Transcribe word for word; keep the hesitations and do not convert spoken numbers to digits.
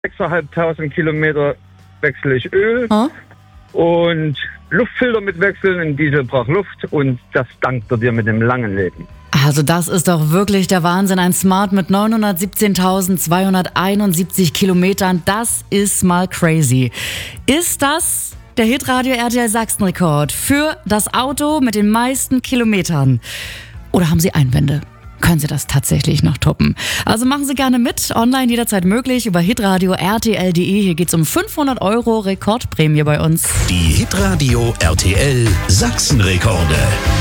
sechstausendfünfhundert Kilometer wechsle ich Öl Hm? und Luftfilter mit wechseln. Ein Diesel braucht Luft und das dankt er dir mit dem langen Leben. Also das ist doch wirklich der Wahnsinn. Ein Smart mit neunhundertsiebzehntausendzweihunderteinundsiebzig Kilometern, das ist mal crazy. Ist das der Hitradio R T L Sachsen-Rekord für das Auto mit den meisten Kilometern? Oder haben Sie Einwände? Können Sie das tatsächlich noch toppen? Also machen Sie gerne mit, online jederzeit möglich über hitradio R T L punkt de. Hier geht's um fünfhundert Euro Rekordprämie bei uns. Die Hitradio R T L Sachsen-Rekorde.